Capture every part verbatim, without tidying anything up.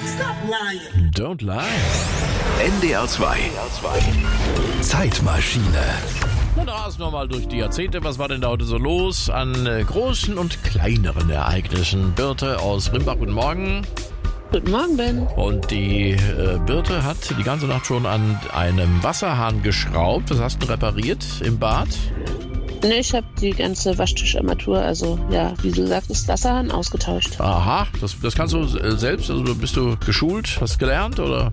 Don't lie. N D R zwei. Zeitmaschine. Und rasen wir mal durch die Jahrzehnte. Was war denn da heute so los an äh, großen und kleineren Ereignissen? Birte aus Rimbach, guten Morgen. Guten Morgen, Ben. Und die äh, Birte hat die ganze Nacht schon an einem Wasserhahn geschraubt. Was hast du repariert im Bad? Ne, ich habe die ganze Waschtischarmatur, also ja, wie du sagtest, Wasserhahn ausgetauscht. Aha, das, das kannst du äh, selbst? Also bist du geschult? Hast du gelernt, oder?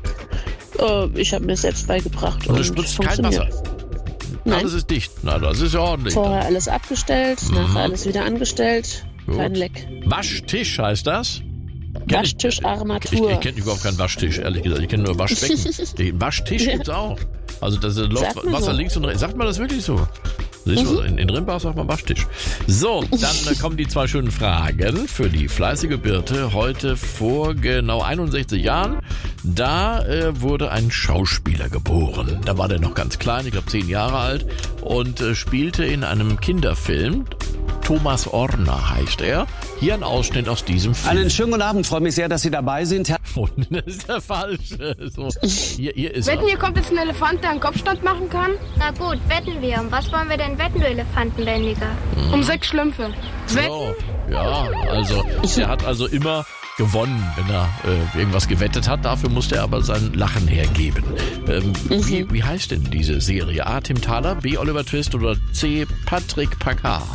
Oh, ich habe mir es selbst beigebracht. Und es spritzt kein Wasser? Nein. Alles ist dicht. Na, das ist ja ordentlich. Vorher dann. alles abgestellt, Mhm. nachher alles wieder angestellt. Gut. Kein Leck. Waschtisch heißt das? Kenn ich- Waschtischarmatur. Ich, ich kenne überhaupt keinen Waschtisch, ehrlich gesagt. Ich kenne nur Waschbecken. Den Waschtisch Ja. gibt's auch. Also das läuft Sagt man Wasser so. links und rechts. Sagt man das wirklich so? Siehst du, in, in Rimbach sagt man Waschtisch. So, dann äh, kommen die zwei schönen Fragen für die fleißige Birte. Heute vor genau einundsechzig Jahren, da äh, wurde ein Schauspieler geboren. Da war der noch ganz klein, ich glaube zehn Jahre alt, und äh, spielte in einem Kinderfilm. Thomas Orner heißt er. Hier ein Ausschnitt aus diesem Film. Einen schönen guten Abend, freue mich sehr, dass Sie dabei sind. Herr Oh, das ist der falsche. So, hier, hier ist Wetten, er. hier kommt jetzt ein Elefant, der einen Kopfstand machen kann? Na gut, wetten wir. Um was wollen wir denn wetten, du Elefantenbändiger? Um sechs Schlümpfe. Wetten? So, ja, also er hat also immer gewonnen, wenn er äh, irgendwas gewettet hat. Dafür musste er aber sein Lachen hergeben. Ähm, wie, wie heißt denn diese Serie? A. Tim Thaler, B. Oliver Twist oder C. Patrick Packard?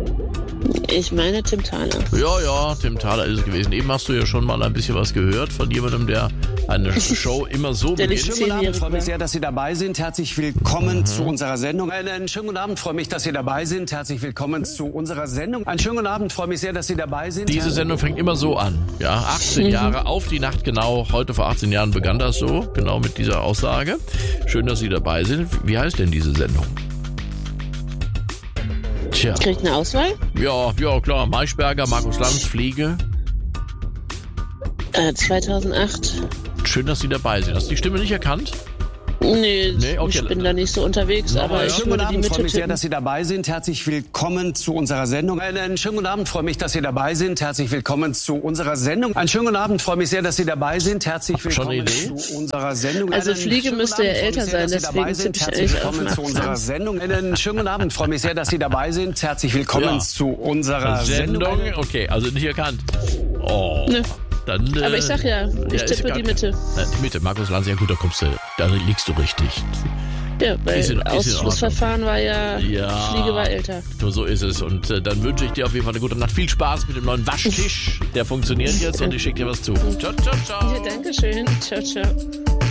Ich meine Tim Thaler. Ja, ja, Tim Thaler ist es gewesen. Eben hast du ja schon mal ein bisschen was gehört von jemandem, der eine Show immer so Der beginnt. nicht schönen guten Abend, Zehnjährige. freue mich sehr, dass Sie dabei sind. Herzlich willkommen zu unserer Sendung. Einen schönen guten Abend, freue mich, dass Sie dabei sind. Herzlich willkommen zu unserer Sendung. Einen schönen guten Abend, freue mich sehr, dass Sie dabei sind. Diese Sendung fängt immer so an. Ja, achtzehn Jahre auf die Nacht genau. Heute vor achtzehn Jahren begann das so, genau mit dieser Aussage. Schön, dass Sie dabei sind. Wie heißt denn diese Sendung? Tja, Kriegt eine Auswahl? ja, ja klar. Maischberger, Markus Lanz, Fliege. Äh, zweitausendacht. Schön, dass Sie dabei sind. Hast du die Stimme nicht erkannt? Nee, Nee, okay. ich bin da nicht so unterwegs, Ja, aber ja. ich Schönen würde guten die Abend, freue Mitte mich sehr, tippen. dass Sie dabei sind. Herzlich willkommen zu unserer Sendung. Einen schönen guten Abend, freue mich, dass Sie dabei sind. Herzlich willkommen zu unserer Sendung. Einen schönen guten Abend, freue mich sehr, dass Sie dabei sind. Herzlich Schon eine willkommen Idee? zu unserer Sendung. Also Einen Fliege schönen müsste guten ja Abend, älter freue mich sehr, sein, dass Sie dabei deswegen sind. tippe ich Herzlich eigentlich auf willkommen den zu unserer Abstand. Sendung. Einen schönen guten Abend, freue mich sehr, dass Sie dabei sind. Herzlich willkommen Ja. zu unserer Sendung. Sendung? Okay, also nicht erkannt. Oh. Nö. Dann, äh, Aber ich sag ja, ich ist tippe gar die kein- Mitte. Äh, Die Mitte, Markus Lanz, ja gut, da kommst du, da liegst du richtig. Ja, weil Ist in- ist in Ausschlussverfahren war ja, Ja. Fliege war älter. Nur so ist es. Und äh, dann wünsche ich dir auf jeden Fall eine gute Nacht. Viel Spaß mit dem neuen Waschtisch. Der funktioniert jetzt und ich schicke dir was zu. Ciao, ciao, ciao. Ja, danke schön. Ciao, ciao.